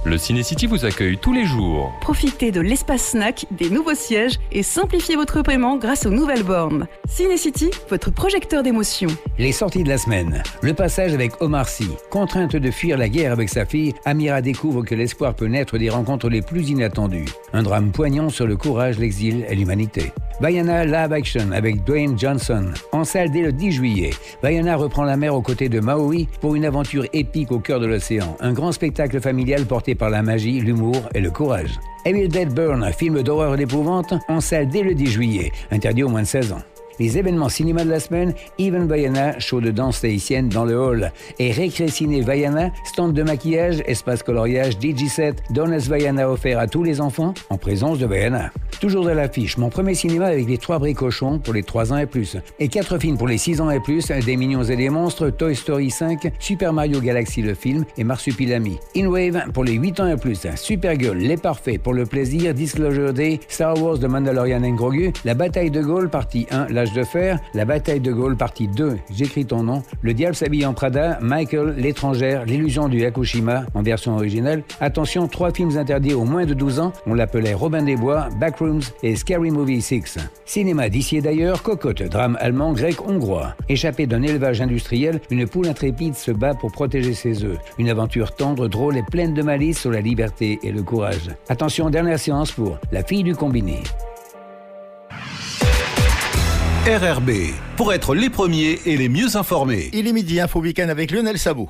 Le Ciné-City vous accueille tous les jours. Profitez de l'espace snack, des nouveaux sièges et simplifiez votre paiement grâce aux nouvelles bornes. Ciné-City, votre projecteur d'émotions. Les sorties de la semaine. Le passage avec Omar Sy. Contrainte de fuir la guerre avec sa fille, Amira découvre que l'espoir peut naître des rencontres les plus inattendues. Un drame poignant sur le courage, l'exil et l'humanité. Vaiana Live Action avec Dwayne Johnson. En salle dès le 10 juillet. Vaiana reprend la mer aux côtés de Maui pour une aventure épique au cœur de l'océan. Un grand spectacle familial porté par la magie, l'humour et le courage. Evil Dead Burn, un film d'horreur et d'épouvante, en salle dès le 10 juillet. Interdit aux moins de 16 ans. Les événements cinéma de la semaine, Even Vaiana, show de danse tahitienne dans le hall. Et Récré Ciné Vaiana, stand de maquillage, espace coloriage, DJ7, Donuts Vaiana offert à tous les enfants, en présence de Vaiana. Toujours à l'affiche, mon premier cinéma avec les 3 bricochons pour les 3 ans et plus. Et 4 films pour les 6 ans et plus, des Mignons et des Monstres, Toy Story 5, Super Mario Galaxy le film et Marsupilami. In Wave pour les 8 ans et plus, Supergirl, Les Parfaits pour le plaisir, Disclosure Day, Star Wars de Mandalorian and Grogu, La Bataille de Gaulle partie 1, L'Âge de Fer, La Bataille de Gaulle partie 2, J'écris ton nom, Le Diable s'habille en Prada, Michael, L'étrangère, L'illusion du Yakushima en version originale. Attention, 3 films interdits aux moins de 12 ans, on l'appelait Robin des Bois, Backrooms et Scary Movie 6. Cinéma d'ici et d'ailleurs, Cocotte, drame allemand, grec-hongrois. Échappée d'un élevage industriel, une poule intrépide se bat pour protéger ses œufs. Une aventure tendre, drôle et pleine de malice sur la liberté et le courage. Attention, dernière séance pour La fille du combiné. RRB, pour être les premiers et les mieux informés. Il est midi, Info Week-end avec Lionel Sabot.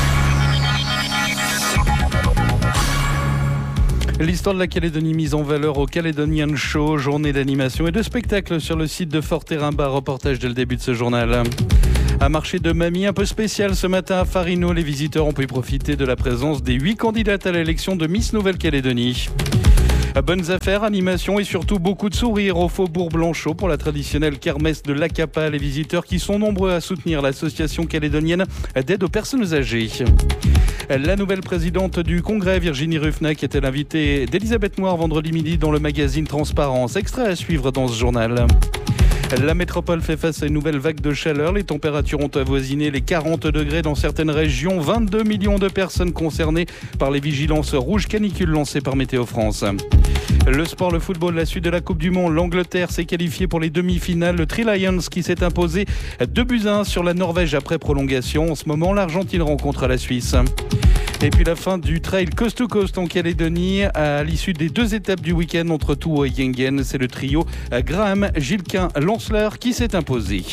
L'histoire de la Calédonie mise en valeur au Caledonian Show, journée d'animation et de spectacle sur le site de Forterimba. Reportage dès le début de ce journal. Un marché de mamie un peu spécial ce matin à Farino. Les visiteurs ont pu profiter de la présence des 8 candidates à l'élection de Miss Nouvelle-Calédonie. Bonnes affaires, animation et surtout beaucoup de sourires au Faubourg Blanchot pour la traditionnelle kermesse de l'Acapa. Les visiteurs qui sont nombreux à soutenir l'association calédonienne d'aide aux personnes âgées. La nouvelle présidente du Congrès, Virginie Ruffneck, était l'invitée d'Elisabeth Moir vendredi midi dans le magazine Transparence. Extrait à suivre dans ce journal. La métropole fait face à une nouvelle vague de chaleur. Les températures ont avoisiné les 40 degrés dans certaines régions. 22 millions de personnes concernées par les vigilances rouges canicules lancées par Météo France. Le sport, le football, la suite de la Coupe du Monde. L'Angleterre s'est qualifiée pour les demi-finales. Le Three Lions qui s'est imposé 2-1 sur la Norvège après prolongation. En ce moment, l'Argentine rencontre la Suisse. Et puis la fin du trail Coast to Coast en Calédonie à l'issue des 2 étapes du week-end entre Touo et Yengen. C'est le trio Graham, Gilquin, Lanceleur qui s'est imposé.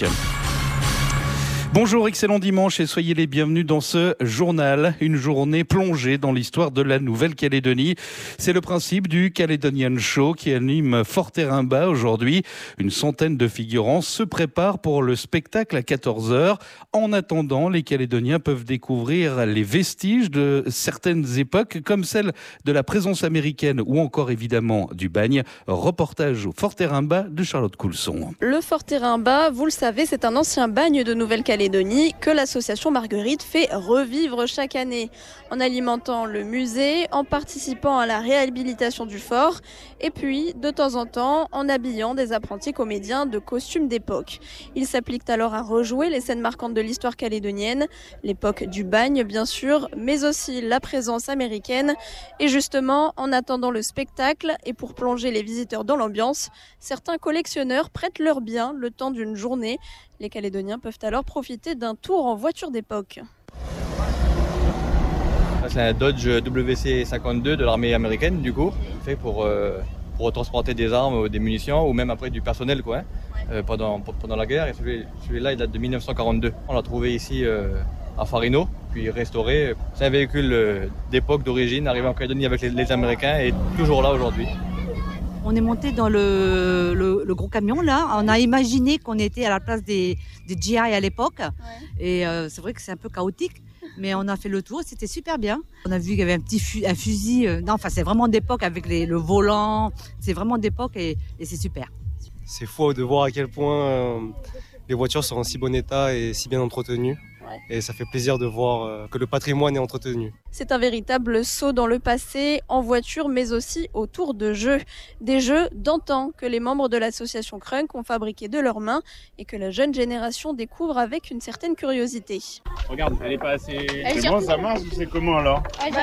Bonjour, excellent dimanche et soyez les bienvenus dans ce journal. Une journée plongée dans l'histoire de la Nouvelle-Calédonie. C'est le principe du Caledonian Show qui anime Forterimba aujourd'hui. Une centaine de figurants se préparent pour le spectacle à 14h. En attendant, les Calédoniens peuvent découvrir les vestiges de certaines époques comme celle de la présence américaine ou encore évidemment du bagne. Reportage au Forterimba de Charlotte Coulson. Le Forterimba, vous le savez, c'est un ancien bagne de Nouvelle-Calédonie que l'association Marguerite fait revivre chaque année en alimentant le musée, en participant à la réhabilitation du fort et puis de temps en temps en habillant des apprentis comédiens de costumes d'époque. Ils s'appliquent alors à rejouer les scènes marquantes de l'histoire calédonienne, l'époque du bagne bien sûr, mais aussi la présence américaine. Et justement, en attendant le spectacle et pour plonger les visiteurs dans l'ambiance, certains collectionneurs prêtent leurs biens le temps d'une journée. Les Calédoniens peuvent alors profiter d'un tour en voiture d'époque. C'est un Dodge WC-52 de l'armée américaine, du coup, fait pour transporter des armes ou des munitions ou même après du personnel quoi, pendant la guerre. Et celui-là, il date de 1942. On l'a trouvé ici à Farino, puis restauré. C'est un véhicule d'époque, d'origine, arrivé en Calédonie avec les Américains et toujours là aujourd'hui. On est monté dans le gros camion là. On a imaginé qu'on était à la place des GI à l'époque. Ouais. Et c'est vrai que c'est un peu chaotique. Mais on a fait le tour, c'était super bien. On a vu qu'il y avait un fusil. C'est vraiment d'époque avec le volant. C'est vraiment d'époque et c'est super. C'est fou de voir à quel point les voitures sont en si bon état et si bien entretenues. et ça fait plaisir de voir que le patrimoine est entretenu. C'est un véritable saut dans le passé, en voiture mais aussi autour de jeux. Des jeux d'antan que les membres de l'association Crunk ont fabriqués de leurs mains et que la jeune génération découvre avec une certaine curiosité. Regarde, elle est pas assez... C'est bon, ça marche ou c'est comment alors?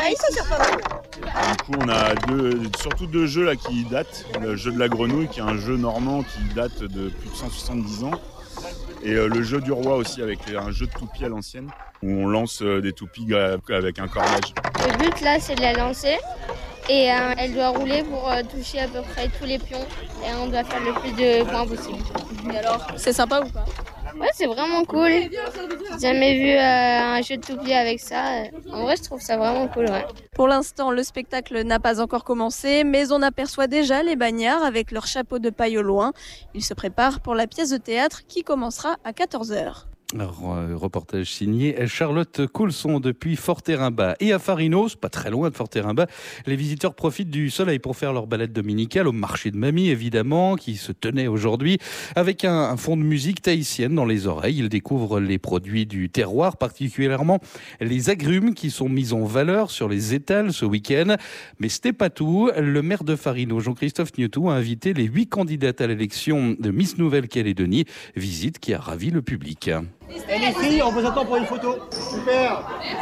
Du coup, on a surtout deux jeux là qui datent. Le jeu de la grenouille qui est un jeu normand qui date de plus de 170 ans. Et le jeu du roi aussi avec un jeu de toupie à l'ancienne où on lance des toupies avec un cornage. Le but là c'est de la lancer et elle doit rouler pour toucher à peu près tous les pions et on doit faire le plus de points possible. Et alors, c'est sympa ou pas? Ouais, c'est vraiment cool. J'ai jamais vu un jeu de toupie avec ça. En vrai, je trouve ça vraiment cool, ouais. Pour l'instant, le spectacle n'a pas encore commencé, mais on aperçoit déjà les bagnards avec leur chapeau de paille au loin. Ils se préparent pour la pièce de théâtre qui commencera à 14h. Reportage signé Charlotte Coulson depuis Fortérin-Bas. Et à Farinos, pas très loin de Fortérin-Bas, les visiteurs profitent du soleil pour faire leur balade dominicale au marché de Mamie, évidemment, qui se tenait aujourd'hui, avec un fond de musique tahitienne dans les oreilles. Ils découvrent les produits du terroir, particulièrement les agrumes qui sont mis en valeur sur les étals ce week-end. Mais ce n'est pas tout. Le maire de Farinos, Jean-Christophe Gnotou, a invité les 8 candidates à l'élection de Miss Nouvelle-Calédonie, visite qui a ravi le public. Et les filles, on vous attend pour une photo. Super.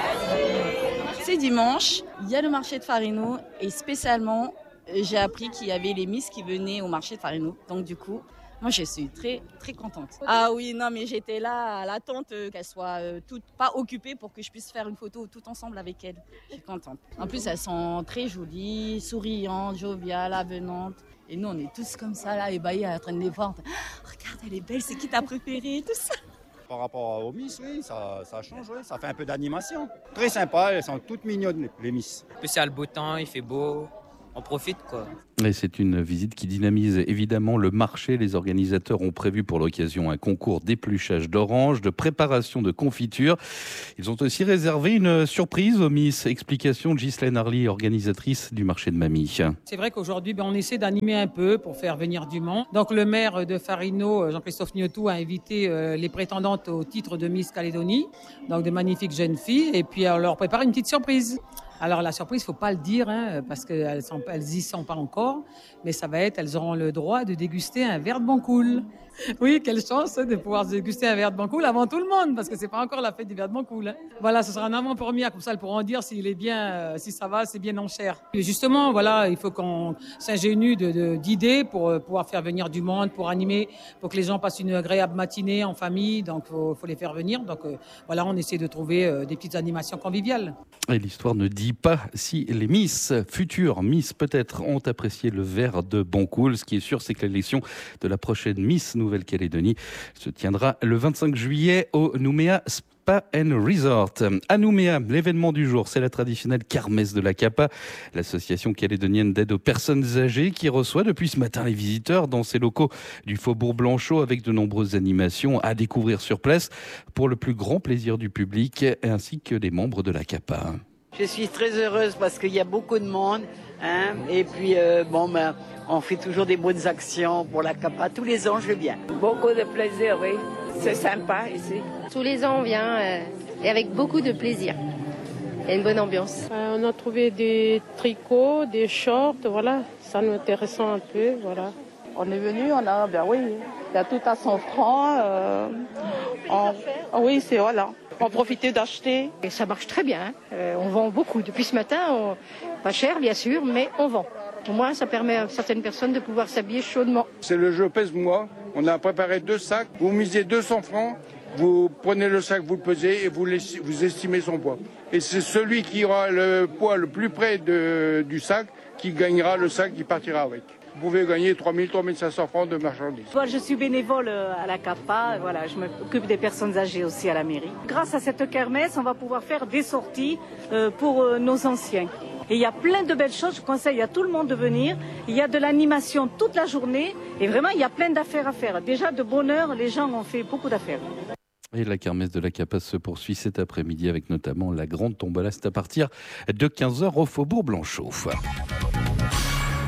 C'est dimanche, il y a le marché de Farinos et spécialement, j'ai appris qu'il y avait les Miss qui venaient au marché de Farinos. Donc du coup, moi je suis très très contente. Ah oui, non mais j'étais là à l'attente qu'elles soient toutes pas occupées pour que je puisse faire une photo tout ensemble avec elles. Je suis contente. En plus elles sont très jolies, souriantes, joviales, avenantes. Et nous on est tous comme ça là, ébahis à la train de les voir. Regarde, elle est belle, c'est qui ta préférée, tout ça. Par rapport aux Miss, oui, ça change, oui. Ça fait un peu d'animation. Très sympa, elles sont toutes mignonnes, les Miss. C'est le beau temps, il fait beau, on profite quoi. Et c'est une visite qui dynamise évidemment le marché. Les organisateurs ont prévu pour l'occasion un concours d'épluchage d'oranges, de préparation de confitures. Ils ont aussi réservé une surprise aux Miss. Explication de Ghislaine Harly, organisatrice du marché de Mamie. C'est vrai qu'aujourd'hui, on essaie d'animer un peu pour faire venir du monde. Donc le maire de Farinos, Jean-Christophe Gnotou, a invité les prétendantes au titre de Miss Calédonie, donc de magnifiques jeunes filles, et puis on leur prépare une petite surprise. Alors la surprise, il ne faut pas le dire, parce qu'elles y sont pas encore, mais ça va être, elles auront le droit de déguster un verre de Bancoul. Oui, quelle chance de pouvoir déguster un verre de Bancoul avant tout le monde, parce que c'est pas encore la fête du verre de Bancoul. Voilà, ce sera un avant-première, comme ça elles pourront dire s'il est bien, si ça va, c'est bien en chair. Et justement, voilà, il faut qu'on s'ingénue d'idées pour pouvoir faire venir du monde, pour animer, pour que les gens passent une agréable matinée en famille, donc faut les faire venir. Donc voilà, on essaie de trouver des petites animations conviviales. Et l'histoire ne dit pas si les Miss, futures Miss peut-être, ont apprécié le verre de Bancoul. Ce qui est sûr, c'est que l'élection de la prochaine Miss Nouvelle-Calédonie se tiendra le 25 juillet au Nouméa Spa and Resort. À Nouméa, l'événement du jour, c'est la traditionnelle kermesse de la Capa, l'association calédonienne d'aide aux personnes âgées qui reçoit depuis ce matin les visiteurs dans ses locaux du Faubourg Blanchot avec de nombreuses animations à découvrir sur place pour le plus grand plaisir du public ainsi que des membres de la Capa. Je suis très heureuse parce qu'il y a beaucoup de monde, et puis on fait toujours des bonnes actions pour la Capa. Tous les ans, je viens. Beaucoup de plaisir, oui. C'est sympa ici. Tous les ans, on vient et avec beaucoup de plaisir. Il y a une bonne ambiance. On a trouvé des tricots, des shorts, voilà. Ça nous intéresse un peu, voilà. On est venu, il y a tout à 100 francs. Oui, c'est voilà. On profite d'acheter. Et ça marche très bien. On vend beaucoup. Depuis ce matin, pas cher bien sûr, mais on vend. Au moins, ça permet à certaines personnes de pouvoir s'habiller chaudement. C'est le jeu pèse-moi. On a préparé 2 sacs. Vous misez 200 francs. Vous prenez le sac, vous le pesez et vous estimez son poids. Et c'est celui qui aura le poids le plus près du sac qui gagnera le sac qui partira avec. Vous pouvez gagner 3 000, 3 500 francs de marchandises. Moi, je suis bénévole à la Capa. Voilà, je m'occupe des personnes âgées aussi à la mairie. Grâce à cette kermesse, on va pouvoir faire des sorties pour nos anciens. Et il y a plein de belles choses. Je conseille à tout le monde de venir. Il y a de l'animation toute la journée. Et vraiment, il y a plein d'affaires à faire. Déjà, de bonne heure, les gens ont fait beaucoup d'affaires. Et la kermesse de la Capa se poursuit cet après-midi avec notamment la grande tombola. C'est à partir de 15h au Faubourg Blanchot.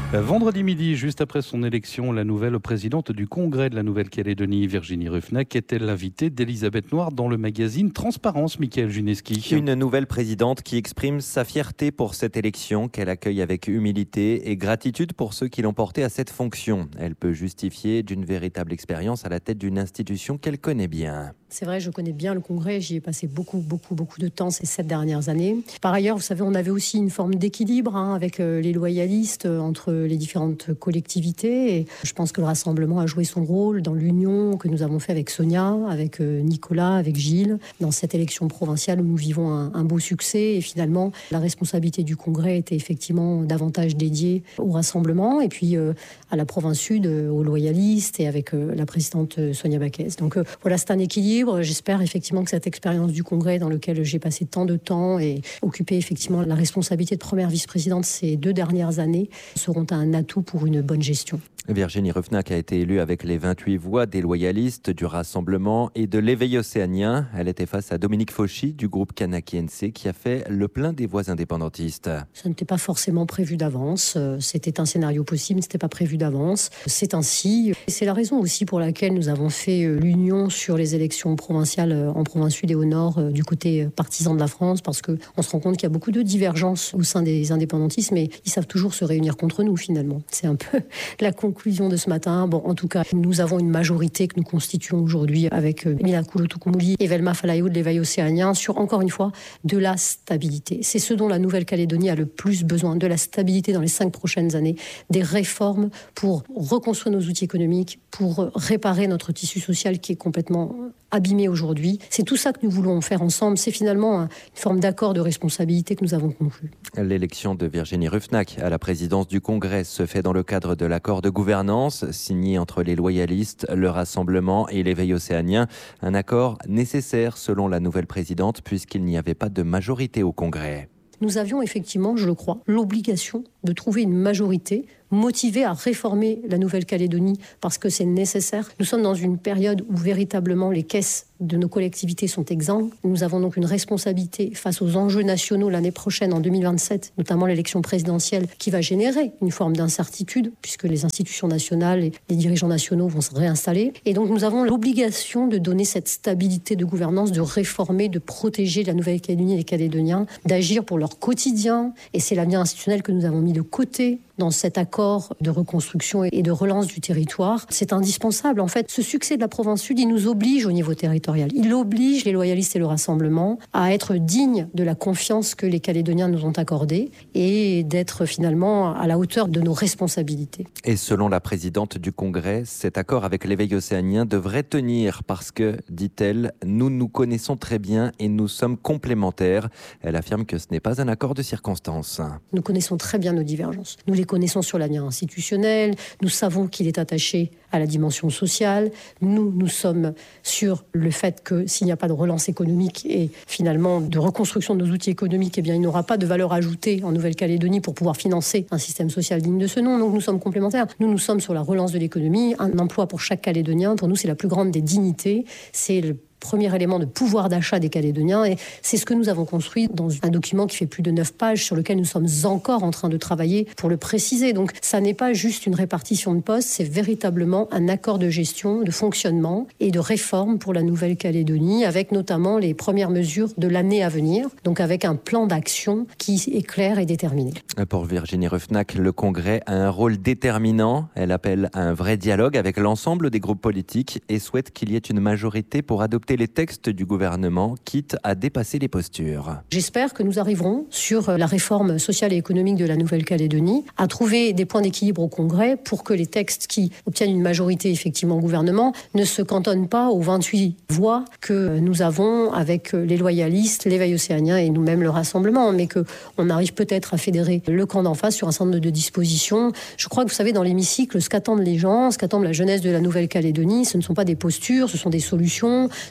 Vendredi midi, juste après son élection, la nouvelle présidente du Congrès de la Nouvelle-Calédonie, Virginie Ruffnack, était l'invitée d'Elisabeth Noir dans le magazine Transparence. Michael Juneski. Une nouvelle présidente qui exprime sa fierté pour cette élection, qu'elle accueille avec humilité et gratitude pour ceux qui l'ont portée à cette fonction. Elle peut justifier d'une véritable expérience à la tête d'une institution qu'elle connaît bien. C'est vrai, je connais bien le Congrès, j'y ai passé beaucoup de temps ces 7 dernières années. Par ailleurs, vous savez, on avait aussi une forme d'équilibre avec les loyalistes entre les différentes collectivités. Et je pense que le rassemblement a joué son rôle dans l'union que nous avons fait avec Sonia, avec Nicolas, avec Gilles, dans cette élection provinciale où nous vivons un beau succès. Et finalement, la responsabilité du Congrès était effectivement davantage dédiée au rassemblement et puis à la province sud, aux loyalistes et avec la présidente Sonia Baquez. Donc voilà, c'est un équilibre. J'espère effectivement que cette expérience du Congrès dans lequel j'ai passé tant de temps et occupé effectivement la responsabilité de première vice-présidente ces 2 dernières années seront un atout pour une bonne gestion. Virginie Ruffnack a été élue avec les 28 voix des loyalistes, du Rassemblement et de l'Éveil océanien. Elle était face à Dominique Fauchy du groupe Kanaki NC qui a fait le plein des voix indépendantistes. Ça n'était pas forcément prévu d'avance. C'était un scénario possible, mais ce n'était pas prévu d'avance. C'est ainsi. C'est la raison aussi pour laquelle nous avons fait l'union sur les élections provinciales en province sud et au nord du côté partisan de la France, parce qu'on se rend compte qu'il y a beaucoup de divergences au sein des indépendantistes, mais ils savent toujours se réunir contre nous finalement. C'est un peu la conclusion de ce matin. Bon, en tout cas, nous avons une majorité que nous constituons aujourd'hui avec Mila Koulo-Toukoumouli et Velma Falayou de l'Éveil océanien sur, encore une fois, de la stabilité. C'est ce dont la Nouvelle-Calédonie a le plus besoin, de la stabilité dans les 5 prochaines années, des réformes pour reconstruire nos outils économiques, pour réparer notre tissu social qui est complètement abîmé aujourd'hui. C'est tout ça que nous voulons faire ensemble. C'est finalement une forme d'accord de responsabilité que nous avons conclu. L'élection de Virginie Ruffnack à la présidence du Congrès se fait dans le cadre de l'accord de gouvernance signé entre les loyalistes, le Rassemblement et l'Éveil océanien. Un accord nécessaire selon la nouvelle présidente puisqu'il n'y avait pas de majorité au Congrès. Nous avions effectivement, je le crois, l'obligation de trouver une majorité motivée à réformer la Nouvelle-Calédonie parce que c'est nécessaire. Nous sommes dans une période où véritablement les caisses de nos collectivités sont exsangues. Nous avons donc une responsabilité face aux enjeux nationaux l'année prochaine, en 2027, notamment l'élection présidentielle, qui va générer une forme d'incertitude puisque les institutions nationales et les dirigeants nationaux vont se réinstaller. Et donc nous avons l'obligation de donner cette stabilité de gouvernance, de réformer, de protéger la Nouvelle-Calédonie et les Calédoniens, d'agir pour leur quotidien. Et c'est l'avenir institutionnel que nous avons mis de côté dans cet accord de reconstruction et de relance du territoire. C'est indispensable. En fait, ce succès de la province sud, il nous oblige au niveau territorial. Il oblige les loyalistes et le Rassemblement à être dignes de la confiance que les Calédoniens nous ont accordée et d'être finalement à la hauteur de nos responsabilités. Et selon la présidente du Congrès, cet accord avec l'Éveil océanien devrait tenir parce que, dit-elle, nous nous connaissons très bien et nous sommes complémentaires. Elle affirme que ce n'est pas un accord de circonstance. Nous connaissons très bien nos divergences. Nous les connaissons sur l'avenir institutionnel, nous savons qu'il est attaché à la dimension sociale, nous sommes sur le fait que s'il n'y a pas de relance économique et finalement de reconstruction de nos outils économiques, eh bien il n'y aura pas de valeur ajoutée en Nouvelle-Calédonie pour pouvoir financer un système social digne de ce nom. Donc nous sommes complémentaires. Nous sommes sur la relance de l'économie, un emploi pour chaque Calédonien. Pour nous, c'est la plus grande des dignités. C'est le premier élément de pouvoir d'achat des Calédoniens et c'est ce que nous avons construit dans un document qui fait plus de 9 pages sur lequel nous sommes encore en train de travailler pour le préciser. Donc ça n'est pas juste une répartition de postes, c'est véritablement un accord de gestion, de fonctionnement et de réforme pour la Nouvelle-Calédonie avec notamment les premières mesures de l'année à venir, donc avec un plan d'action qui est clair et déterminé. Pour Virginie Ruffnack, le Congrès a un rôle déterminant. Elle appelle à un vrai dialogue avec l'ensemble des groupes politiques et souhaite qu'il y ait une majorité pour adopter les textes du gouvernement, quitte à dépasser les postures. J'espère que nous arriverons sur la réforme sociale et économique de la Nouvelle-Calédonie à trouver des points d'équilibre au Congrès pour que les textes qui obtiennent une majorité effectivement au gouvernement ne se cantonnent pas aux 28 voix que nous avons avec les loyalistes, l'Éveil océanien et nous-mêmes le Rassemblement, mais qu'on arrive peut-être à fédérer le camp d'en face sur un certain nombre de dispositions. Je crois que vous savez, dans l'hémicycle, ce qu'attendent les gens, ce qu'attendent la jeunesse de la Nouvelle-Calédonie, ce ne sont pas des postures, ce sont des solutions,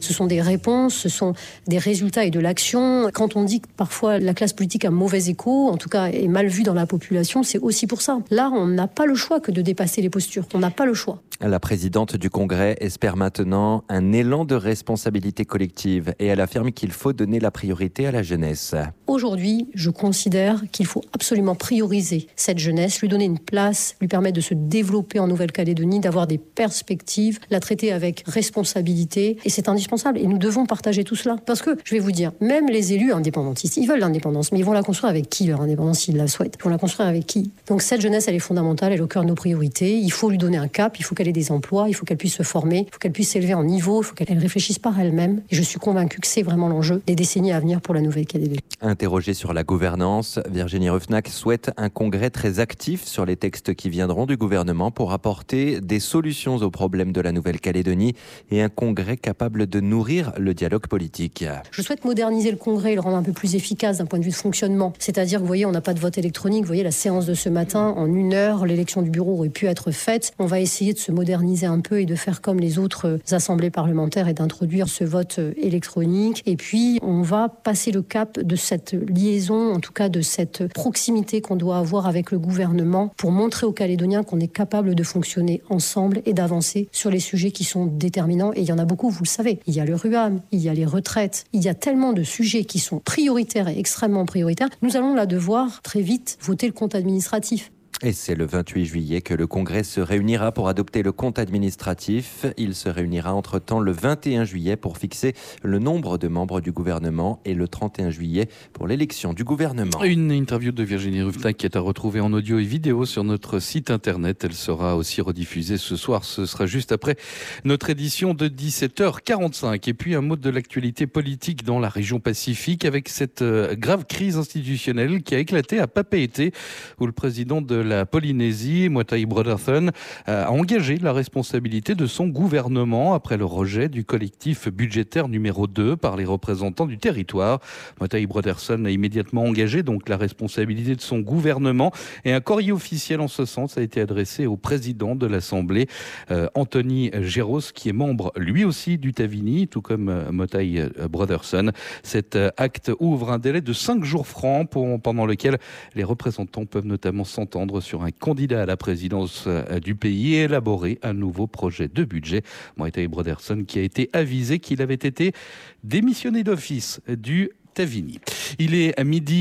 Ce sont des réponses, ce sont des résultats et de l'action. Quand on dit que parfois la classe politique a mauvais écho, en tout cas est mal vue dans la population, c'est aussi pour ça. Là, on n'a pas le choix que de dépasser les postures. On n'a pas le choix. La présidente du Congrès espère maintenant un élan de responsabilité collective et elle affirme qu'il faut donner la priorité à la jeunesse. Aujourd'hui, je considère qu'il faut absolument prioriser cette jeunesse, lui donner une place, lui permettre de se développer en Nouvelle-Calédonie, d'avoir des perspectives, la traiter avec responsabilité. Et c'est indispensable. Et nous devons partager tout cela. Parce que, je vais vous dire, même les élus indépendantistes, ils veulent l'indépendance, mais ils vont la construire avec qui, leur indépendance, s'ils la souhaitent? Ils vont la construire avec qui? Donc cette jeunesse, elle est fondamentale, elle est au cœur de nos priorités. Il faut lui donner un cap, il faut qu'elle ait des emplois, il faut qu'elle puisse se former, il faut qu'elle puisse s'élever en niveau, il faut qu'elle réfléchisse par elle-même. Et je suis convaincue que c'est vraiment l'enjeu des décennies à venir pour la Nouvelle-Calédonie. Interrogée sur la gouvernance, Virginie Ruffnac souhaite un congrès très actif sur les textes qui viendront du gouvernement pour apporter des solutions aux problèmes de la Nouvelle-Calédonie et un congrès capable de nourrir le dialogue politique. Je souhaite moderniser le congrès et le rendre un peu plus efficace d'un point de vue de fonctionnement. C'est-à-dire, vous voyez, on n'a pas de vote électronique. Vous voyez, la séance de ce matin, en 1 heure, l'élection du bureau aurait pu être faite. On va essayer de se moderniser un peu et de faire comme les autres assemblées parlementaires et d'introduire ce vote électronique. Et puis, on va passer le cap de cette liaison, en tout cas de cette proximité qu'on doit avoir avec le gouvernement pour montrer aux Calédoniens qu'on est capable de fonctionner ensemble et d'avancer sur les sujets qui sont déterminants. Et il y en a beaucoup, vous le savez. Il y a le RUAM, il y a les retraites, il y a tellement de sujets qui sont prioritaires et extrêmement prioritaires. Nous allons là devoir très vite voter le compte administratif. Et c'est le 28 juillet que le Congrès se réunira pour adopter le compte administratif. Il se réunira entre-temps le 21 juillet pour fixer le nombre de membres du gouvernement et le 31 juillet pour l'élection du gouvernement. Une interview de Virginie Ruffnac qui est à retrouver en audio et vidéo sur notre site internet. Elle sera aussi rediffusée ce soir. Ce sera juste après notre édition de 17h45. Et puis un mot de l'actualité politique dans la région Pacifique avec cette grave crise institutionnelle qui a éclaté à Papeete où le président de la Polynésie, Moetai Brotherson, a engagé la responsabilité de son gouvernement après le rejet du collectif budgétaire numéro 2 par les représentants du territoire. Moetai Brotherson a immédiatement engagé donc la responsabilité de son gouvernement et un courrier officiel en ce sens a été adressé au président de l'Assemblée, Anthony Géros, qui est membre lui aussi du Tavini, tout comme Moetai Brotherson. Cet acte ouvre un délai de 5 jours francs pendant lequel les représentants peuvent notamment s'entendre sur un candidat à la présidence du pays et élaborer un nouveau projet de budget. Moetai Brotherson qui a été avisé qu'il avait été démissionné d'office du Tavini. Il est à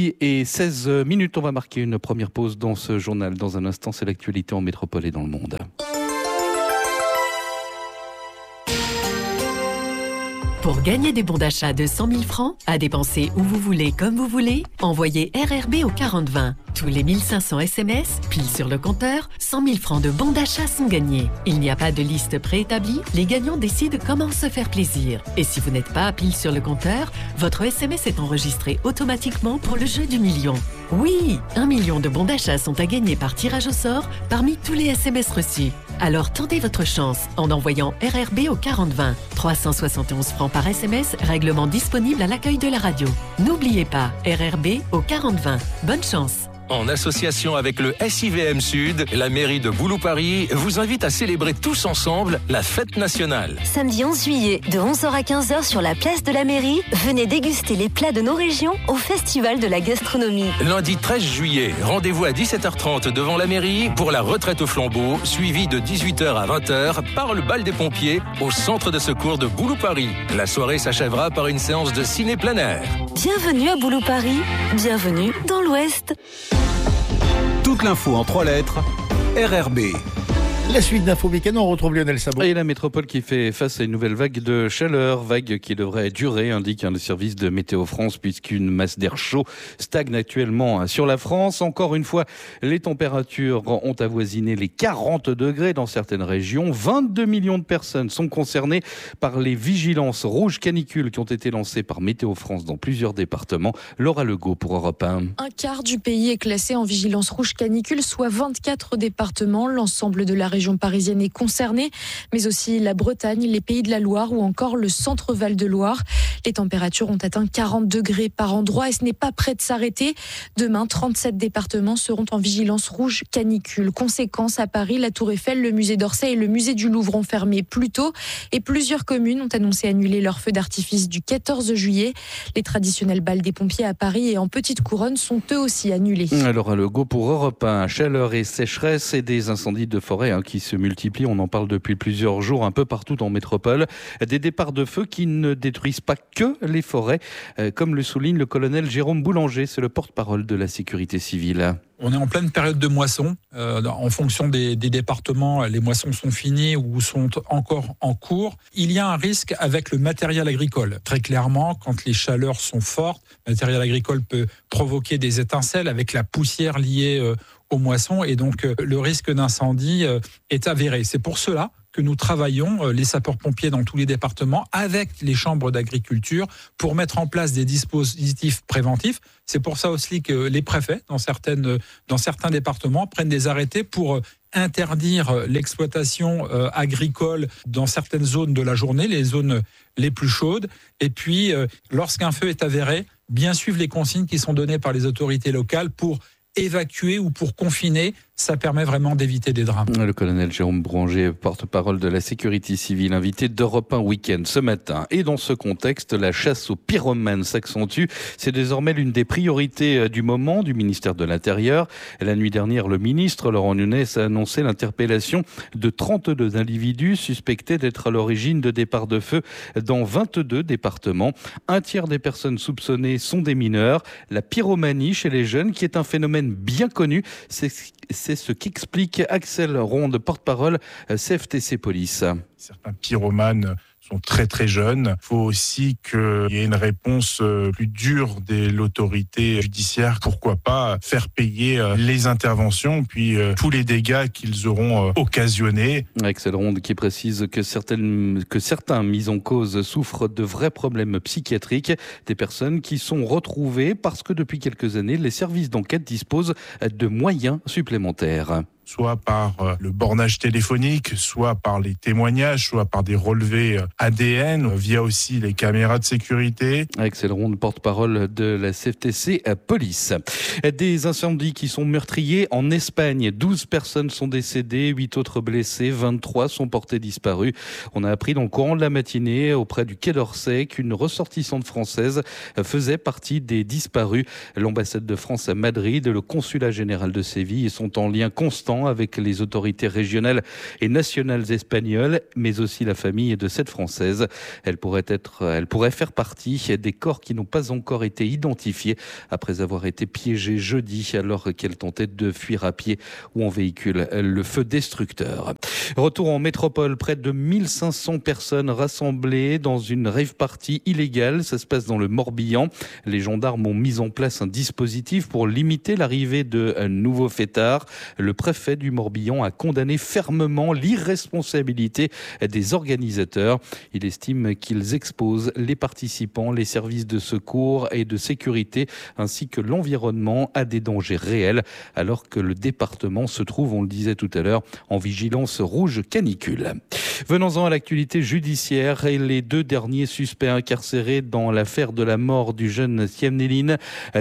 12h16. On va marquer une première pause dans ce journal. Dans un instant, c'est l'actualité en métropole et dans le monde. Pour gagner des bons d'achat de 100 000 francs, à dépenser où vous voulez, comme vous voulez, envoyez RRB au 4020. Tous les 1500 SMS, pile sur le compteur, 100 000 francs de bons d'achat sont gagnés. Il n'y a pas de liste préétablie, les gagnants décident comment se faire plaisir. Et si vous n'êtes pas à pile sur le compteur, votre SMS est enregistré automatiquement pour le jeu du million. Oui, 1 million de bons d'achat sont à gagner par tirage au sort parmi tous les SMS reçus. Alors tentez votre chance en envoyant RRB au 4020. 371 francs par SMS, règlement disponible à l'accueil de la radio. N'oubliez pas, RRB au 4020. Bonne chance! En association avec le SIVM Sud, la mairie de Boulou-Paris vous invite à célébrer tous ensemble la fête nationale. Samedi 11 juillet, de 11h à 15h sur la place de la mairie, venez déguster les plats de nos régions au Festival de la gastronomie. Lundi 13 juillet, rendez-vous à 17h30 devant la mairie pour la retraite au flambeau, suivie de 18h à 20h par le bal des pompiers au centre de secours de Boulou-Paris. La soirée s'achèvera par une séance de ciné plein air. Bienvenue à Boulou-Paris, bienvenue dans l'Ouest. Toute l'info en 3 lettres, RRB. La suite d'Info Week-end, on retrouve Lionel Sabot. Et la métropole qui fait face à une nouvelle vague de chaleur, vague qui devrait durer, indique le service de Météo France, puisqu'une masse d'air chaud stagne actuellement sur la France. Encore une fois, les températures ont avoisiné les 40 degrés dans certaines régions. 22 millions de personnes sont concernées par les vigilances rouges canicules qui ont été lancées par Météo France dans plusieurs départements. Laura Legault pour Europe 1. Un quart du pays est classé en vigilance rouge canicule, soit 24 départements. L'ensemble de la région parisienne est concernée, mais aussi la Bretagne, les Pays de la Loire ou encore le centre Val-de-Loire. Les températures ont atteint 40 degrés par endroit et ce n'est pas prêt de s'arrêter. Demain, 37 départements seront en vigilance rouge canicule. Conséquence, à Paris, la Tour Eiffel, le musée d'Orsay et le musée du Louvre ont fermé plus tôt et plusieurs communes ont annoncé annuler leur feu d'artifice du 14 juillet. Les traditionnels bals des pompiers à Paris et en Petite Couronne sont eux aussi annulés. Alors le go pour Europe 1, chaleur et sécheresse et des incendies de forêt qui se multiplient. On en parle depuis plusieurs jours un peu partout en métropole. Des départs de feu qui ne détruisent pas que les forêts, comme le souligne le colonel Jérôme Boulanger, c'est le porte-parole de la sécurité civile. On est en pleine période de moisson. En fonction des départements, les moissons sont finies ou sont encore en cours. Il y a un risque avec le matériel agricole. Très clairement, quand les chaleurs sont fortes, le matériel agricole peut provoquer des étincelles avec la poussière liée aux moissons. Et donc, le risque d'incendie est avéré. C'est pour cela que nous travaillons, les sapeurs-pompiers dans tous les départements, avec les chambres d'agriculture, pour mettre en place des dispositifs préventifs. C'est pour ça aussi que les préfets, dans certains départements, prennent des arrêtés pour interdire l'exploitation agricole dans certaines zones de la journée, les zones les plus chaudes. Et puis, lorsqu'un feu est avéré, bien suivre les consignes qui sont données par les autorités locales pour évacuer ou pour confiner. Ça permet vraiment d'éviter des drames. Le colonel Jérôme Boulanger, porte-parole de la sécurité civile, invité d'Europe 1 Week-end ce matin. Et dans ce contexte, la chasse aux pyromanes s'accentue. C'est désormais l'une des priorités du moment du ministère de l'Intérieur. La nuit dernière, le ministre Laurent Nunez a annoncé l'interpellation de 32 individus suspectés d'être à l'origine de départs de feu dans 22 départements. Un tiers des personnes soupçonnées sont des mineurs. La pyromanie chez les jeunes, qui est un phénomène bien connu, c'est ce qu'explique Axel Ronde, porte-parole CFTC Police. Certains pyromanes sont très très jeunes. Il faut aussi qu'il y ait une réponse plus dure de l'autorité judiciaire. Pourquoi pas faire payer les interventions, puis tous les dégâts qu'ils auront occasionnés. Axel Ronde qui précise que certains mis en cause souffrent de vrais problèmes psychiatriques. Des personnes qui sont retrouvées parce que depuis quelques années, les services d'enquête disposent de moyens supplémentaires. Soit par le bornage téléphonique, soit par les témoignages, soit par des relevés ADN, via aussi les caméras de sécurité. Axel Ronde, porte-parole de la CFTC Police. Des incendies qui sont meurtriers en Espagne. 12 personnes sont décédées, 8 autres blessées, 23 sont portées disparues. On a appris dans le courant de la matinée auprès du Quai d'Orsay qu'une ressortissante française faisait partie des disparus. L'ambassade de France à Madrid, le consulat général de Séville sont en lien constant avec les autorités régionales et nationales espagnoles, mais aussi la famille de cette Française. Elle pourrait faire partie des corps qui n'ont pas encore été identifiés après avoir été piégés jeudi alors qu'elle tentait de fuir à pied ou en véhicule. Le feu destructeur. Retour en métropole, près de 1500 personnes rassemblées dans une rave party illégale. Ça se passe dans le Morbihan. Les gendarmes ont mis en place un dispositif pour limiter l'arrivée de nouveaux fêtards. Le préfet du Morbihan a condamné fermement l'irresponsabilité des organisateurs. Il estime qu'ils exposent les participants, les services de secours et de sécurité ainsi que l'environnement à des dangers réels alors que le département se trouve, on le disait tout à l'heure, en vigilance rouge canicule. Venons-en à l'actualité judiciaire et les 2 derniers suspects incarcérés dans l'affaire de la mort du jeune Siemneline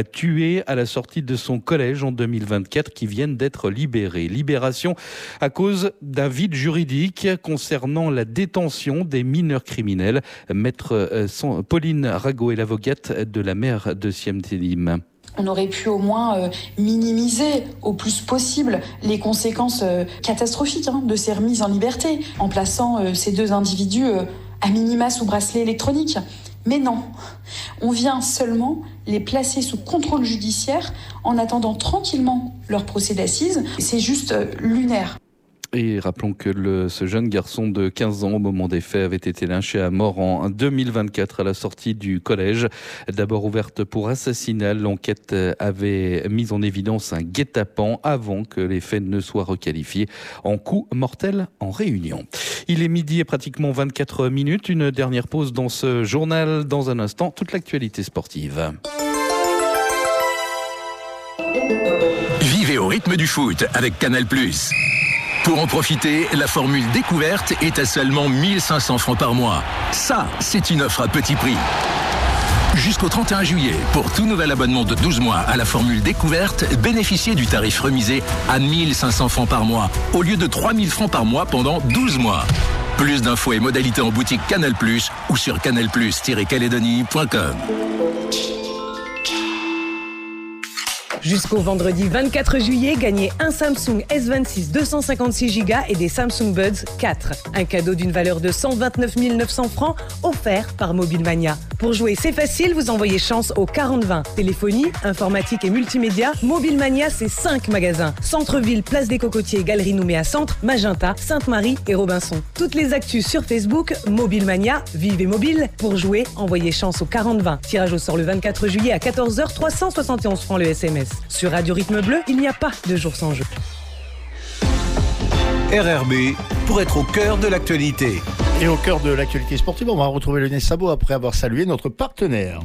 tué à la sortie de son collège en 2024 qui viennent d'être libérés. Libération à cause d'un vide juridique concernant la détention des mineurs criminels. Maître Pauline Rago est l'avocate de la mère de Siemneline. On aurait pu au moins minimiser au plus possible les conséquences catastrophiques de ces remises en liberté en plaçant ces 2 individus à minima sous bracelet électronique. Mais non, on vient seulement les placer sous contrôle judiciaire en attendant tranquillement leur procès d'assises. C'est juste lunaire. Et rappelons que ce jeune garçon de 15 ans au moment des faits avait été lynché à mort en 2024 à la sortie du collège. D'abord ouverte pour assassinat, l'enquête avait mis en évidence un guet-apens avant que les faits ne soient requalifiés en coup mortel en Réunion. Il est midi et pratiquement 24 minutes. Une dernière pause dans ce journal. Dans un instant, toute l'actualité sportive. Vivez au rythme du foot avec Canal+. Pour en profiter, la formule découverte est à seulement 1500 francs par mois. Ça, c'est une offre à petit prix. Jusqu'au 31 juillet, pour tout nouvel abonnement de 12 mois à la formule découverte, bénéficiez du tarif remisé à 1500 francs par mois, au lieu de 3000 francs par mois pendant 12 mois. Plus d'infos et modalités en boutique Canal+, ou sur canalplus-calédonie.com. Jusqu'au vendredi 24 juillet, gagnez un Samsung S26 256Go et des Samsung Buds 4. Un cadeau d'une valeur de 129 900 francs offert par Mobilemania. Pour jouer, c'est facile, vous envoyez chance au 40-20. Téléphonie, informatique et multimédia, Mobilemania, c'est 5 magasins. Centre-ville, Place des Cocotiers, Galerie Nouméa Centre, Magenta, Sainte-Marie et Robinson. Toutes les actus sur Facebook, Mobilemania, vivez mobile. Pour jouer, envoyez chance au 40-20. Tirage au sort le 24 juillet à 14h, 371 francs le SMS. Sur Radio Rythme Bleu, il n'y a pas de jour sans jeu. RRB, pour être au cœur de l'actualité. Et au cœur de l'actualité sportive, on va retrouver Lionel Sabot après avoir salué notre partenaire.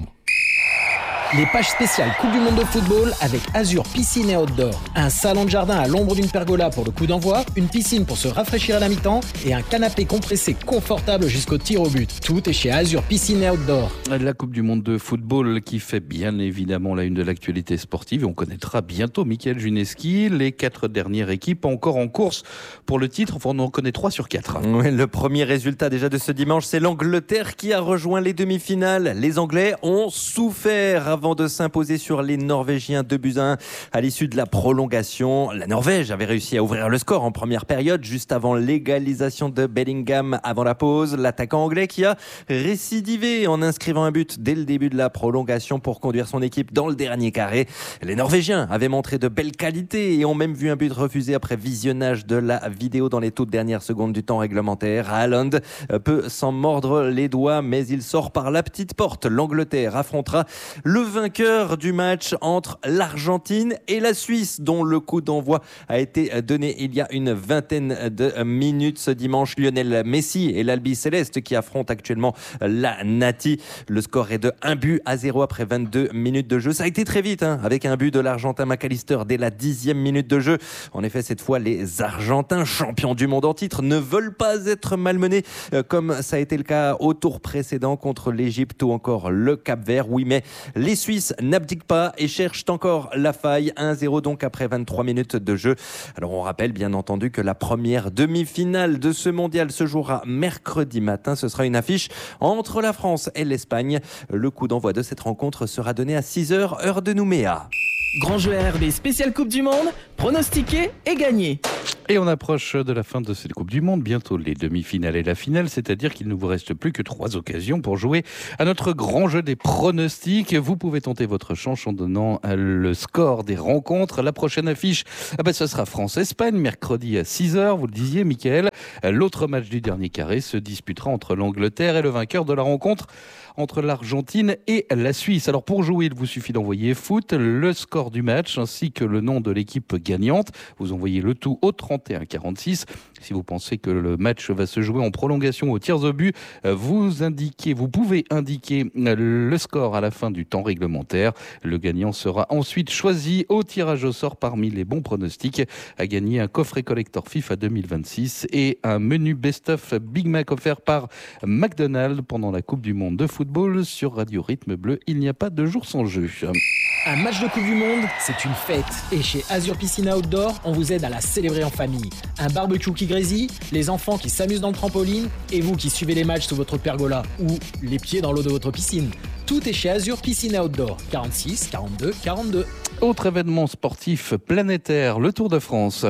Les pages spéciales Coupe du Monde de football avec Azur Piscine et Outdoor. Un salon de jardin à l'ombre d'une pergola pour le coup d'envoi, une piscine pour se rafraîchir à la mi-temps et un canapé compressé confortable jusqu'au tir au but. Tout est chez Azur Piscine et Outdoor. La Coupe du Monde de football qui fait bien évidemment la une de l'actualité sportive. Et on connaîtra bientôt Mickaël Juneski. Les 4 dernières équipes encore en course pour le titre. Enfin, on en connaît 3 sur 4. Oui, le premier résultat déjà de ce dimanche, c'est l'Angleterre qui a rejoint les demi-finales. Les Anglais ont souffert avant de s'imposer sur les Norvégiens 2-1 à l'issue de la prolongation. La Norvège avait réussi à ouvrir le score en première période, juste avant l'égalisation de Bellingham avant la pause. L'attaquant anglais qui a récidivé en inscrivant un but dès le début de la prolongation pour conduire son équipe dans le dernier carré. Les Norvégiens avaient montré de belles qualités et ont même vu un but refusé après visionnage de la vidéo dans les toutes dernières secondes du temps réglementaire. Haaland peut s'en mordre les doigts, mais il sort par la petite porte. L'Angleterre affrontera le vainqueur du match entre l'Argentine et la Suisse, dont le coup d'envoi a été donné il y a une vingtaine de minutes ce dimanche. Lionel Messi et l'Albi Céleste qui affrontent actuellement la Nati. Le score est de 1-0 après 22 minutes de jeu. Ça a été très vite, avec un but de l'Argentin McAllister dès la 10e minute de jeu. En effet, cette fois, les Argentins, champions du monde en titre, ne veulent pas être malmenés comme ça a été le cas au tour précédent contre l'Égypte ou encore le Cap-Vert. Oui, mais les Suisses n'abdiquent pas et cherchent encore la faille. 1-0 donc après 23 minutes de jeu. Alors on rappelle bien entendu que la première demi-finale de ce mondial se jouera mercredi matin. Ce sera une affiche entre la France et l'Espagne. Le coup d'envoi de cette rencontre sera donné à 6h, heure de Nouméa. Grand jeu RRB spécial Coupe du Monde, pronostiqué et gagné. Et on approche de la fin de cette Coupe du Monde, bientôt les demi-finales et la finale, c'est-à-dire qu'il ne vous reste plus que 3 occasions pour jouer à notre grand jeu des pronostics. Vous pouvez tenter votre chance en donnant le score des rencontres. La prochaine affiche, ce sera France-Espagne, mercredi à 6h, vous le disiez Mickaël. L'autre match du dernier carré se disputera entre l'Angleterre et le vainqueur de la rencontre entre l'Argentine et la Suisse. Alors pour jouer, il vous suffit d'envoyer foot, le score du match ainsi que le nom de l'équipe gagnante. Vous envoyez le tout au 31 46. Si vous pensez que le match va se jouer en prolongation aux tirs au but, vous pouvez indiquer le score à la fin du temps réglementaire. Le gagnant sera ensuite choisi au tirage au sort parmi les bons pronostics à gagner un coffret collector FIFA 2026 et un menu best-of Big Mac offert par McDonald's pendant la Coupe du Monde de football sur Radio Rythme Bleu. Il n'y a pas de jour sans jeu. Un match de Coupe du Monde, c'est une fête. Et chez Azur Piscine Outdoor, on vous aide à la célébrer en famille. Un barbecue qui grésille, les enfants qui s'amusent dans le trampoline et vous qui suivez les matchs sous votre pergola ou les pieds dans l'eau de votre piscine. Tout est chez Azur Piscine Outdoor. 46 42 42. Autre événement sportif planétaire, le Tour de France.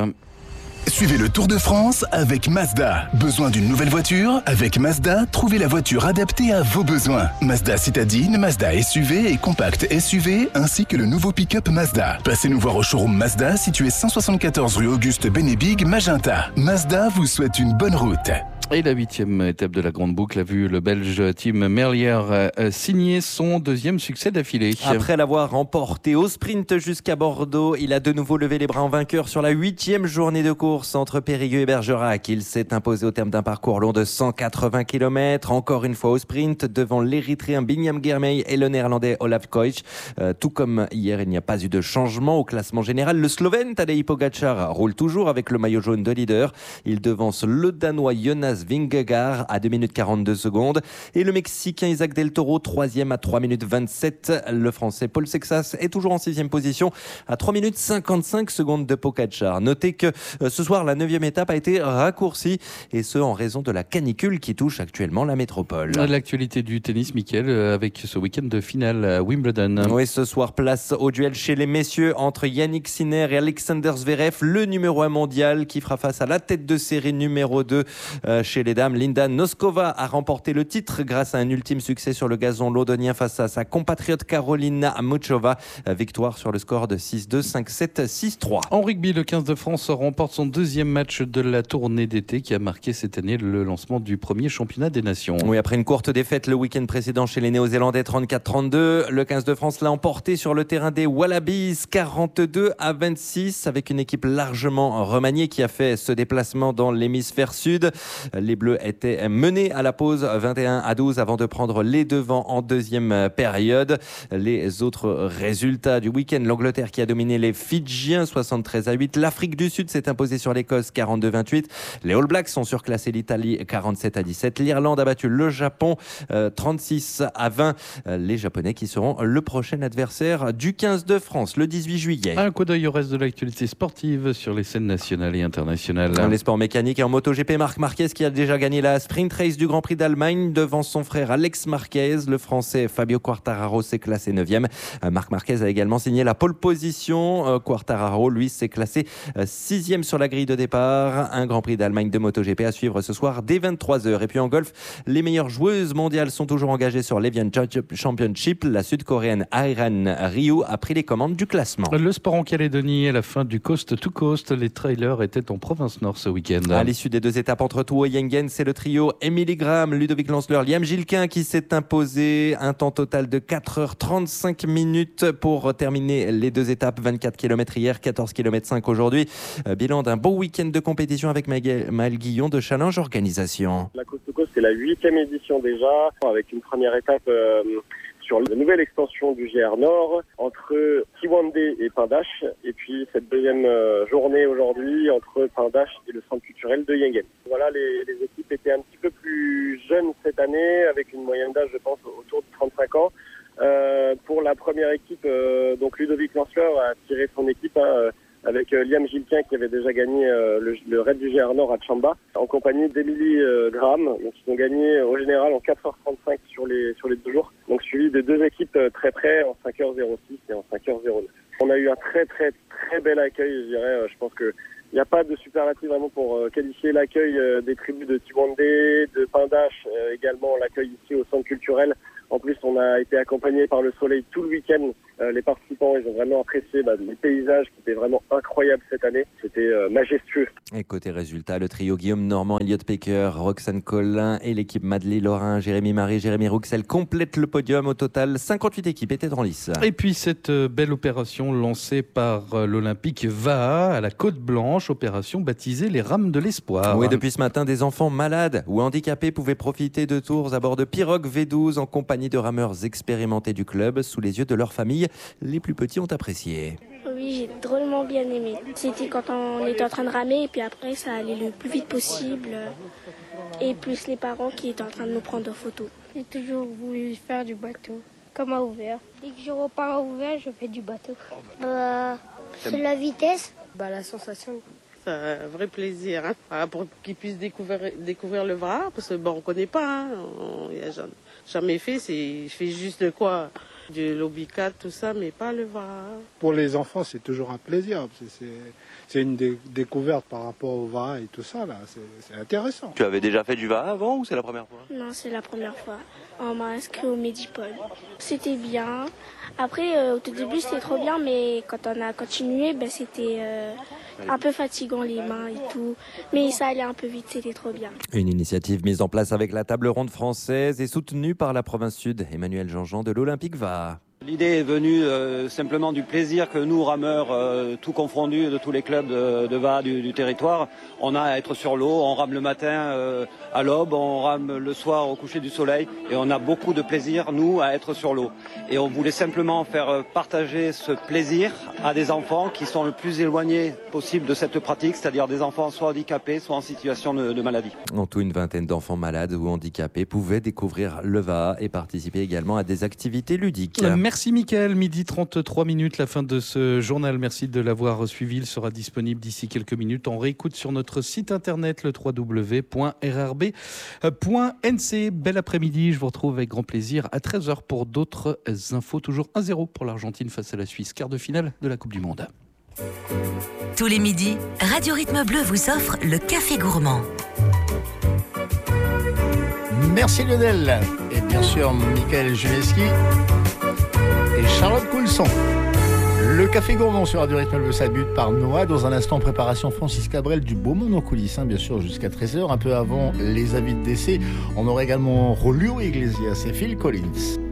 Suivez le Tour de France avec Mazda. Besoin d'une nouvelle voiture? Avec Mazda, trouvez la voiture adaptée à vos besoins. Mazda citadine, Mazda SUV et compact SUV, ainsi que le nouveau pick-up Mazda. Passez nous voir au showroom Mazda, situé 174 rue Auguste Bénébig, Magenta. Mazda vous souhaite une bonne route. Et la 8e étape de la Grande Boucle a vu le Belge Tim Merlier signer son 2e succès d'affilée. Après l'avoir remporté au sprint jusqu'à Bordeaux, il a de nouveau levé les bras en vainqueur sur la 8e journée de course entre Périgueux et Bergerac. Il s'est imposé au terme d'un parcours long de 180 km, encore une fois au sprint, devant l'Érythréen Binyam Girmay et le Néerlandais Olaf Koich. Tout comme hier, il n'y a pas eu de changement au classement général. Le Slovène Tadej Pogačar roule toujours avec le maillot jaune de leader. Il devance le Danois Jonas Vingegaard à 2 minutes 42 secondes et le Mexicain Isaac Del Toro 3e à 3 minutes 27. Le Français Paul Sexas est toujours en 6e position à 3 minutes 55 secondes de Pogačar. Notez que ce soir la 9e étape a été raccourcie et ce en raison de la canicule qui touche actuellement la métropole. L'actualité du tennis, Mickaël, avec ce week-end de finale à Wimbledon. Oui, ce soir place au duel chez les messieurs entre Yannick Sinner et Alexander Zverev, le numéro 1 mondial qui fera face à la tête de série numéro 2 chez les dames. Linda Noskova a remporté le titre grâce à un ultime succès sur le gazon londonien face à sa compatriote Karolina Muchova. Victoire sur le score de 6-2, 5-7, 6-3. En rugby, le 15 de France remporte son 2e match de la tournée d'été qui a marqué cette année le lancement du premier championnat des nations. Oui, après une courte défaite le week-end précédent chez les Néo-Zélandais 34-32, le 15 de France l'a emporté sur le terrain des Wallabies 42-26 avec une équipe largement remaniée qui a fait ce déplacement dans l'hémisphère sud. Les Bleus étaient menés à la pause 21-12 avant de prendre les devants en deuxième période. Les autres résultats du week-end, l'Angleterre qui a dominé les Fidjiens 73-8. L'Afrique du Sud s'est imposée sur l'Écosse 42-28. Les All Blacks ont surclassé l'Italie 47-17. L'Irlande a battu le Japon 36-20. Les Japonais qui seront le prochain adversaire du 15 de France le 18 juillet. Un coup d'œil au reste de l'actualité sportive sur les scènes nationales et internationales. Les sports mécaniques et en MotoGP, Marc Marquez qui a déjà gagné la sprint race du Grand Prix d'Allemagne devant son frère Alex Marquez. Le Français Fabio Quartararo s'est classé 9e. Marc Marquez a également signé la pole position. Quartararo, lui, s'est classé 6e sur la grille de départ. Un Grand Prix d'Allemagne de MotoGP à suivre ce soir dès 23h. Et puis en golf, les meilleures joueuses mondiales sont toujours engagées sur l'Evian Championship. La Sud-Coréenne Airan Ryu a pris les commandes du classement. Le sport en Calédonie, à la fin du Coast to Coast, les trailers étaient en province nord ce week-end. À l'issue des 2 étapes entre Touo et Yengen, c'est le trio Émilie Graham, Ludovic Lanceleur, Liam Gilquin qui s'est imposé. Un temps total de 4h35 minutes pour terminer les 2 étapes. 24 km hier, 14 km 5 aujourd'hui. Bilan d'un beau week-end de compétition avec Maël Guillon de Challenge Organisation. La Coast to Coast, c'est la 8e édition déjà, avec une première étape sur la nouvelle extension du GR Nord entre Tiwande et Pindache, et puis cette deuxième journée aujourd'hui entre Pindache et le centre culturel de Yengen. Voilà, les équipes étaient un petit peu plus jeunes cette année, avec une moyenne d'âge, je pense, autour de 35 ans. Pour la première équipe, donc Ludovic Lanceleur a tiré son équipe avec Liam Gilquin qui avait déjà gagné le raid du GR Nord à Chamba, en compagnie d'Émilie Graham, donc ils ont gagné au général en 4h35 sur les 2 jours, donc suivi de 2 équipes très près en 5h06 et en 5h09. On a eu un très très très bel accueil, je dirais. Je pense que il n'y a pas de superlatif vraiment pour qualifier l'accueil des tribus de Tiwande, de Pindache, également l'accueil ici au centre culturel. En plus, on a été accompagné par le soleil tout le week-end. Les participants, ils ont vraiment apprécié les paysages qui étaient vraiment incroyables cette année. C'était majestueux. Et côté résultat, le trio Guillaume Normand, Elliot Pecker, Roxane Collin et l'équipe Madeleine Lorrain, Jérémy Marie, Jérémy Rouxel complètent le podium. Au total, 58 équipes étaient en lice. Et puis cette belle opération lancée par l'Olympique Vaha à la Côte-Blanche, opération baptisée les Rames de l'Espoir. Oui, depuis ce matin, des enfants malades ou handicapés pouvaient profiter de tours à bord de pirogues V12 en compagnie de rameurs expérimentés du club sous les yeux de leur famille. Les plus petits ont apprécié. Oui, j'ai drôlement bien aimé. C'était quand on était en train de ramer et puis après ça allait le plus vite possible. Et plus les parents qui étaient en train de nous prendre en photo. J'ai toujours voulu faire du bateau, comme à ouvert. Dès que je repars à ouvert, je fais du bateau. C'est la vitesse. La sensation. C'est un vrai plaisir pour qu'ils puissent découvrir le Vaha, parce que on ne connaît pas. On n'a jamais fait, je fais juste De l'Obicat, tout ça, mais pas le vin. Pour les enfants, c'est toujours un plaisir. C'est une découverte par rapport au vin et tout ça, là. C'est intéressant. Tu avais déjà fait du vin avant ou c'est la première fois? Non, c'est la première fois. On m'a inscrit au Medipol. C'était bien. Après, au tout début, c'était trop bien, mais quand on a continué, c'était un peu fatigant les mains et tout. Mais ça allait un peu vite, c'était trop bien. Une initiative mise en place avec la table ronde française et soutenue par la province sud. Emmanuel Jean-Jean de l'Olympique va. L'idée est venue simplement du plaisir que nous, rameurs, tout confondus de tous les clubs de VA du territoire, on a à être sur l'eau. On rame le matin à l'aube, on rame le soir au coucher du soleil et on a beaucoup de plaisir, nous, à être sur l'eau. Et on voulait simplement faire partager ce plaisir à des enfants qui sont le plus éloignés possible de cette pratique, c'est-à-dire des enfants soit handicapés, soit en situation de maladie. En tout, une vingtaine d'enfants malades ou handicapés pouvaient découvrir le VA et participer également à des activités ludiques. Merci Mickaël, midi 33 minutes, la fin de ce journal. Merci de l'avoir suivi. Il sera disponible d'ici quelques minutes. On réécoute sur notre site internet le www.rrb.nc. Bel après-midi, je vous retrouve avec grand plaisir à 13h pour d'autres infos. Toujours 1-0 pour l'Argentine face à la Suisse, quart de finale de la Coupe du Monde. Tous les midis, Radio Rythme Bleu vous offre le Café Gourmand. Merci Lionel. Et bien sûr, Michael Juleski et Charlotte Coulson. Le Café Gourmand sur Radio Rythme Bleu, ça débute par Noah. Dans un instant, préparation Francis Cabrel du beau monde en coulisses, bien sûr, jusqu'à 13h. Un peu avant les avis de décès, on aura également Julio Iglesias et Phil Collins.